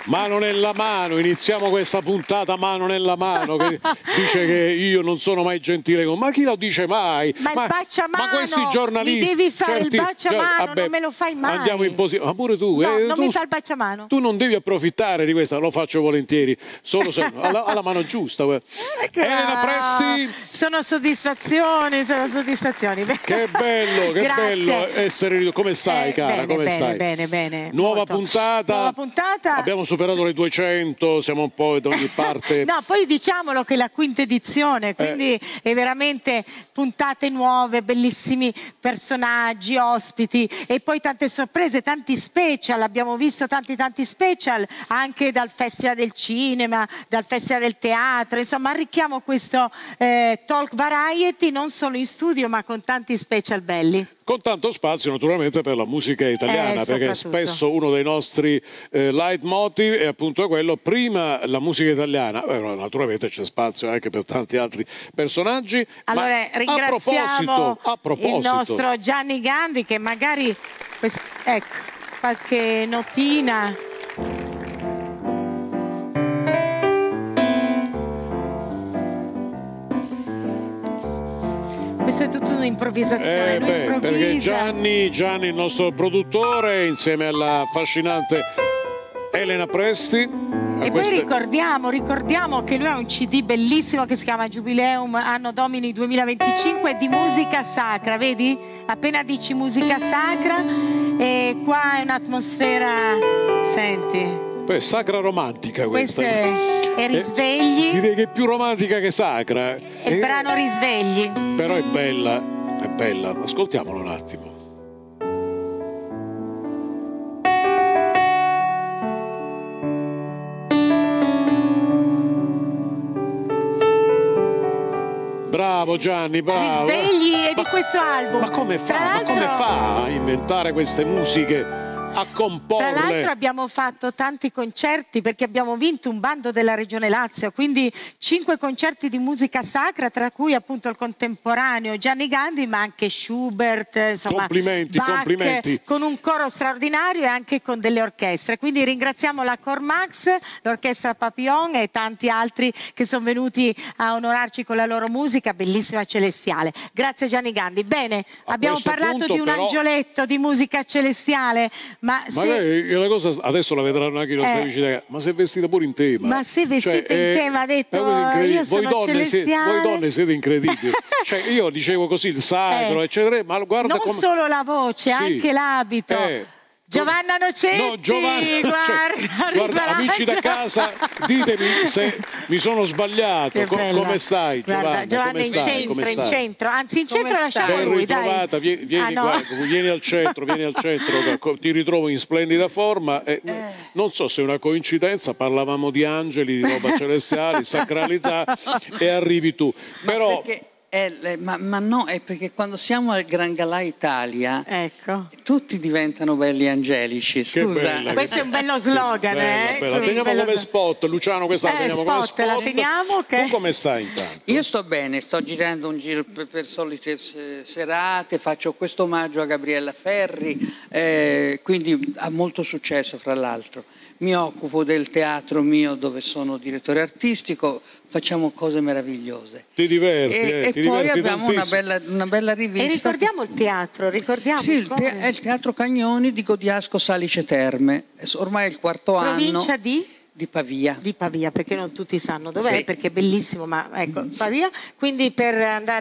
Mano nella mano, iniziamo questa puntata mano nella mano, che dice che io non sono mai gentile con... Ma chi lo dice mai? Ma il baciamano, ma questi giornalisti... mi devi fare certi, il baciamano, vabbè, non me lo fai mai. Andiamo in posizione, ma pure tu... No, non tu, mi fa il baciamano. Tu non devi approfittare di questa, lo faccio volentieri, solo se... alla mano giusta. Elena Presti... Sono soddisfazioni, sono soddisfazioni. Che bello essere... Come stai, cara? Come stai? Bene. Nuova puntata. Abbiamo superato le 200, siamo un po' da ogni parte. No, poi diciamolo che è la quinta edizione, quindi è veramente puntate nuove, bellissimi personaggi, ospiti e poi tante sorprese, tanti special. Abbiamo visto tanti special anche dal Festival del Cinema, dal Festival del Teatro. Insomma, arricchiamo questo talk variety non solo in studio ma con tanti special belli. Con tanto spazio naturalmente per la musica italiana, perché spesso uno dei nostri leitmotiv è appunto quello, prima la musica italiana, naturalmente c'è spazio anche per tanti altri personaggi. Allora ringraziamo a proposito, il nostro Gianni Gandhi che magari, ecco, qualche notina. Questa è tutta un'improvvisazione. Perché Gianni, il nostro produttore, insieme alla affascinante Elena Presti. E poi ricordiamo che lui ha un CD bellissimo che si chiama Jubileum Anno Domini 2025 di musica sacra, vedi? Appena dici musica sacra e qua è un'atmosfera, senti... Sacra romantica questa. Questo è Risvegli. Direi che è più romantica che sacra. È il brano Risvegli. Però è bella. Ascoltiamolo un attimo. Bravo Gianni, bravo. Risvegli è di questo album. Ma come fa a inventare queste musiche? A comporre. Tra l'altro abbiamo fatto tanti concerti perché abbiamo vinto un bando della Regione Lazio, quindi 5 concerti di musica sacra, tra cui appunto il contemporaneo Gianni Gandhi, ma anche Schubert, insomma, complimenti. Con un coro straordinario e anche con delle orchestre. Quindi ringraziamo la Cormax, l'orchestra Papillon e tanti altri che sono venuti a onorarci con la loro musica bellissima celestiale. Grazie Gianni Gandhi. Bene, abbiamo parlato di un angioletto di musica celestiale. Ma la cosa adesso la vedranno anche i nostri amici, ma sei vestita pure in tema. Ma se vestita in tema, ha detto io sono celestiale. Voi donne siete incredibili. Cioè, io dicevo così, il sacro, eccetera, ma guarda non solo la voce, anche l'abito. Giovanna Nocetti, guarda, amici da casa, ditemi se mi sono sbagliato. Come stai, Giovanna? Giovanna in centro, anzi in centro lasciamo lui, ritrovata, dai. Vieni al centro, ti ritrovo in splendida forma. Non so se è una coincidenza, parlavamo di angeli, di roba celestiale, sacralità e arrivi tu. Però... Ma no, è perché quando siamo al Gran Galà Italia tutti diventano belli angelici. Scusa, questo è un bello slogan. La teniamo come spot, Luciano, questa la teniamo come spot. La teniamo, Tu come stai intanto? Io sto bene, sto girando un giro per solite serate, faccio questo omaggio a Gabriella Ferri, quindi ha molto successo fra l'altro. Mi occupo del teatro mio dove sono direttore artistico, facciamo cose meravigliose. Ti diverti, e poi abbiamo una bella rivista. E ricordiamo il teatro, Sì, è il Teatro Cagnoni di Godiasco Salice Terme, ormai è il quarto anno. Provincia di Pavia. Di Pavia, perché non tutti sanno dov'è, perché è bellissimo, ma ecco, Pavia. Quindi per andare